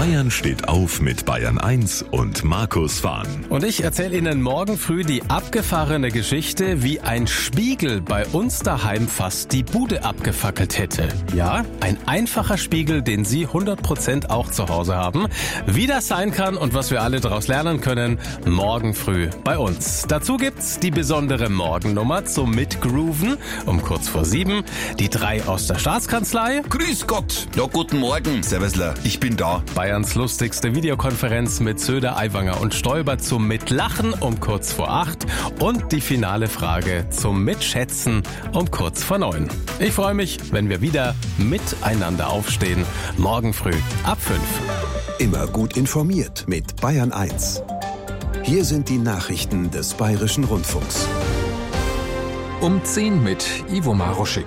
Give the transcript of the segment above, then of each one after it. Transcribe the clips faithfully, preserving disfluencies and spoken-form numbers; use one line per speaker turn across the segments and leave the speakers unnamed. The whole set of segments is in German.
Bayern steht auf mit Bayern eins und Markus Fahn.
Und ich erzähle Ihnen morgen früh die abgefahrene Geschichte, wie ein Spiegel bei uns daheim fast die Bude abgefackelt hätte. Ja, ein einfacher Spiegel, den Sie hundert Prozent auch zu Hause haben. Wie das sein kann und was wir alle daraus lernen können, morgen früh bei uns. Dazu gibt's die besondere Morgennummer zum Mitgrooven um kurz vor sieben. Die drei aus der Staatskanzlei.
Grüß Gott. Ja, guten Morgen. Servusler, ich bin da.
Bayerns lustigste Videokonferenz mit Söder, Aiwanger und Stoiber zum Mitlachen um kurz vor acht. Und die finale Frage zum Mitschätzen um kurz vor neun. Ich freue mich, wenn wir wieder miteinander aufstehen. Morgen früh ab fünf.
Immer gut informiert mit Bayern eins. Hier sind die Nachrichten des Bayerischen Rundfunks.
Um zehn mit Ivo Maroschik.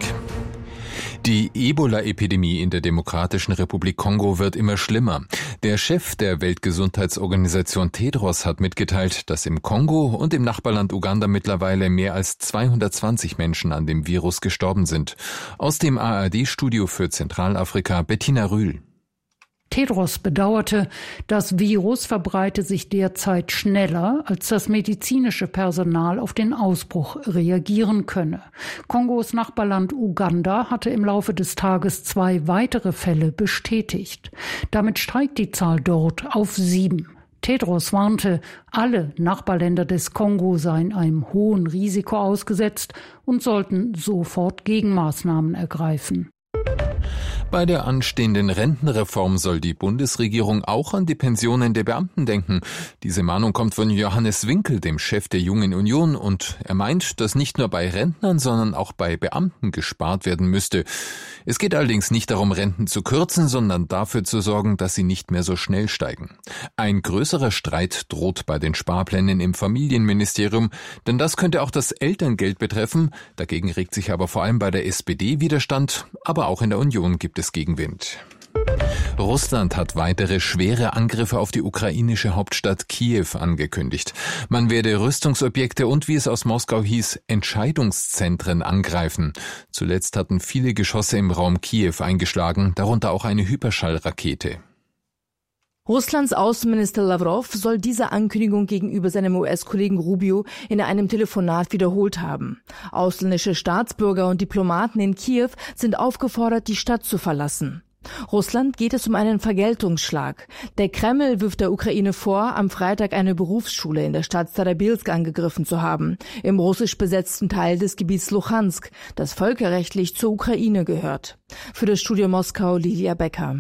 Die Ebola-Epidemie in der Demokratischen Republik Kongo wird immer schlimmer. Der Chef der Weltgesundheitsorganisation Tedros hat mitgeteilt, dass im Kongo und im Nachbarland Uganda mittlerweile mehr als zweihundertzwanzig Menschen an dem Virus gestorben sind. Aus dem A R D-Studio für Zentralafrika Bettina Rühl.
Tedros bedauerte, das Virus verbreite sich derzeit schneller, als das medizinische Personal auf den Ausbruch reagieren könne. Kongos Nachbarland Uganda hatte im Laufe des Tages zwei weitere Fälle bestätigt. Damit steigt die Zahl dort auf sieben. Tedros warnte, alle Nachbarländer des Kongo seien einem hohen Risiko ausgesetzt und sollten sofort Gegenmaßnahmen ergreifen.
Bei der anstehenden Rentenreform soll die Bundesregierung auch an die Pensionen der Beamten denken. Diese Mahnung kommt von Johannes Winkel, dem Chef der Jungen Union, und er meint, dass nicht nur bei Rentnern, sondern auch bei Beamten gespart werden müsste. Es geht allerdings nicht darum, Renten zu kürzen, sondern dafür zu sorgen, dass sie nicht mehr so schnell steigen. Ein größerer Streit droht bei den Sparplänen im Familienministerium, denn das könnte auch das Elterngeld betreffen. Dagegen regt sich aber vor allem bei der S P D Widerstand, aber auch in der Union gibt es Gegenwind. Russland hat weitere schwere Angriffe auf die ukrainische Hauptstadt Kiew angekündigt. Man werde Rüstungsobjekte und, wie es aus Moskau hieß, Entscheidungszentren angreifen. Zuletzt hatten viele Geschosse im Raum Kiew eingeschlagen, darunter auch eine Hyperschallrakete.
Russlands Außenminister Lavrov soll diese Ankündigung gegenüber seinem U S-Kollegen Rubio in einem Telefonat wiederholt haben. Ausländische Staatsbürger und Diplomaten in Kiew sind aufgefordert, die Stadt zu verlassen. Russland geht es um einen Vergeltungsschlag. Der Kreml wirft der Ukraine vor, am Freitag eine Berufsschule in der Stadt Starobilsk angegriffen zu haben, im russisch besetzten Teil des Gebiets Luhansk, das völkerrechtlich zur Ukraine gehört. Für das Studio Moskau Lilia Becker.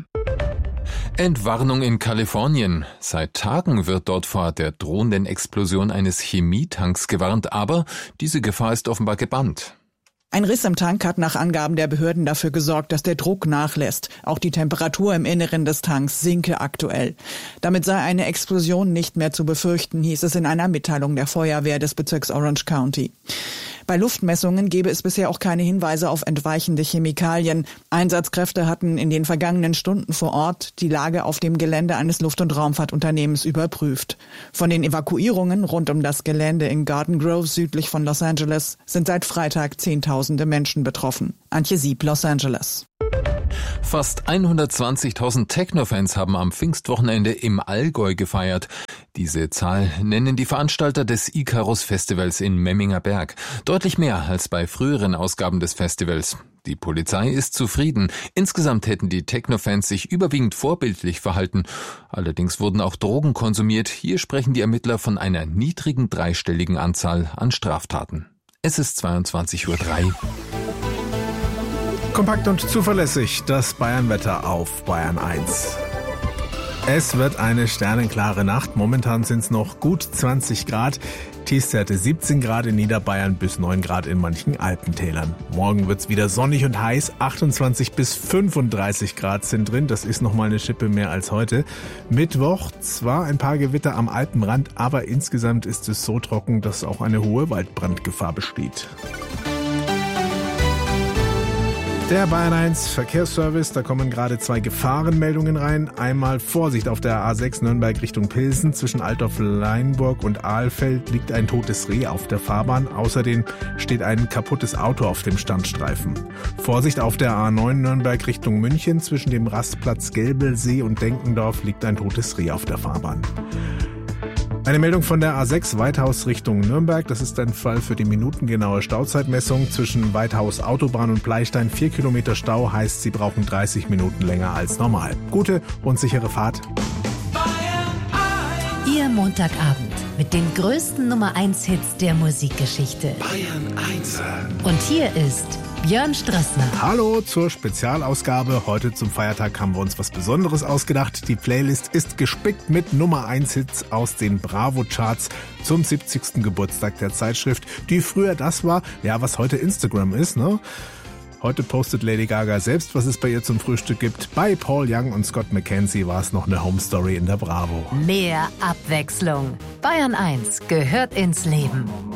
Entwarnung in Kalifornien. Seit Tagen wird dort vor der drohenden Explosion eines Chemietanks gewarnt, aber diese Gefahr ist offenbar gebannt.
Ein Riss im Tank hat nach Angaben der Behörden dafür gesorgt, dass der Druck nachlässt. Auch die Temperatur im Inneren des Tanks sinke aktuell. Damit sei eine Explosion nicht mehr zu befürchten, hieß es in einer Mitteilung der Feuerwehr des Bezirks Orange County. Bei Luftmessungen gebe es bisher auch keine Hinweise auf entweichende Chemikalien. Einsatzkräfte hatten in den vergangenen Stunden vor Ort die Lage auf dem Gelände eines Luft- und Raumfahrtunternehmens überprüft. Von den Evakuierungen rund um das Gelände in Garden Grove südlich von Los Angeles sind seit Freitag Zehntausende Menschen betroffen. Antje Sieb, Los Angeles.
Fast hundertzwanzigtausend Techno-Fans haben am Pfingstwochenende im Allgäu gefeiert. Diese Zahl nennen die Veranstalter des Icarus-Festivals in Memminger Berg. Deutlich mehr als bei früheren Ausgaben des Festivals. Die Polizei ist zufrieden. Insgesamt hätten die Techno-Fans sich überwiegend vorbildlich verhalten. Allerdings wurden auch Drogen konsumiert. Hier sprechen die Ermittler von einer niedrigen dreistelligen Anzahl an Straftaten. Es ist zweiundzwanzig Uhr drei.
Kompakt und zuverlässig das Bayernwetter auf Bayern eins. Es wird eine sternenklare Nacht. Momentan sind es noch gut zwanzig Grad. Tiefstwerte siebzehn Grad in Niederbayern bis neun Grad in manchen Alpentälern. Morgen wird es wieder sonnig und heiß. achtundzwanzig bis fünfunddreißig Grad sind drin. Das ist nochmal eine Schippe mehr als heute. Mittwoch zwar ein paar Gewitter am Alpenrand, aber insgesamt ist es so trocken, dass auch eine hohe Waldbrandgefahr besteht. Der Bayern eins Verkehrsservice, da kommen gerade zwei Gefahrenmeldungen rein. Einmal Vorsicht auf der A sechs Nürnberg Richtung Pilsen. Zwischen Altdorf-Leinburg und Ahlfeld liegt ein totes Reh auf der Fahrbahn. Außerdem steht ein kaputtes Auto auf dem Standstreifen. Vorsicht auf der A neun Nürnberg Richtung München. Zwischen dem Rastplatz Gelbelsee und Denkendorf liegt ein totes Reh auf der Fahrbahn. Eine Meldung von der A sechs Weithaus Richtung Nürnberg. Das ist ein Fall für die minutengenaue Stauzeitmessung. Zwischen Weithaus Autobahn und Bleistein vier Kilometer Stau, heißt, Sie brauchen dreißig Minuten länger als normal. Gute und sichere Fahrt.
Ihr Montagabend mit den größten Nummer eins Hits der Musikgeschichte.
Bayern eins.
Und hier ist Björn Strassner.
Hallo zur Spezialausgabe. Heute zum Feiertag haben wir uns was Besonderes ausgedacht. Die Playlist ist gespickt mit Nummer eins Hits aus den Bravo-Charts zum siebzigsten Geburtstag der Zeitschrift, die früher das war, ja, was heute Instagram ist, ne? Heute postet Lady Gaga selbst, was es bei ihr zum Frühstück gibt. Bei Paul Young und Scott McKenzie war es noch eine Home Story in der Bravo.
Mehr Abwechslung. Bayern eins gehört ins Leben.